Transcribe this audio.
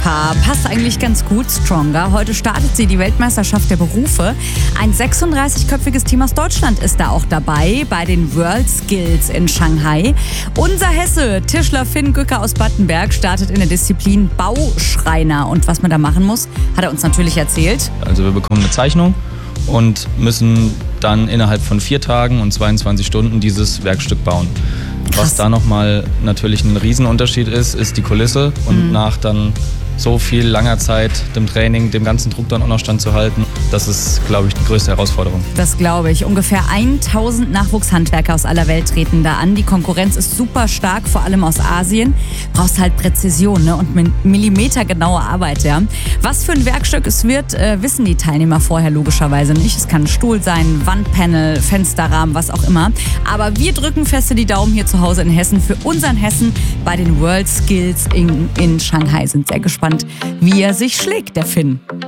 Paar. Passt eigentlich ganz gut, Stronger. Heute startet sie die Weltmeisterschaft der Berufe. Ein 36-köpfiges Team aus Deutschland ist da auch dabei bei den World Skills in Shanghai. Unser Hesse, Tischler Finn Gücker aus Battenberg, startet in der Disziplin Bauschreiner. Und was man da machen muss, hat er uns natürlich erzählt. Also wir bekommen eine Zeichnung und müssen dann innerhalb von 4 Tagen und 22 Stunden dieses Werkstück bauen. Krass. Was da nochmal natürlich ein Riesenunterschied ist die Kulisse. Und nach dann so viel langer Zeit, dem Training, dem ganzen Druck dann auch noch standzuhalten, das ist, glaube ich, die größte Herausforderung. Das glaube ich. Ungefähr 1000 Nachwuchshandwerker aus aller Welt treten da an. Die Konkurrenz ist super stark, vor allem aus Asien. Brauchst halt Präzision, ne? Und millimetergenaue Arbeit, ja. Was für ein Werkstück es wird, wissen die Teilnehmer vorher logischerweise nicht. Es kann ein Stuhl sein, Wandpanel, Fensterrahmen, was auch immer. Aber wir drücken feste die Daumen hier zu Hause in Hessen für unseren Hessen bei den World Skills in Shanghai. Sind sehr gespannt, wie er sich schlägt, der Finn.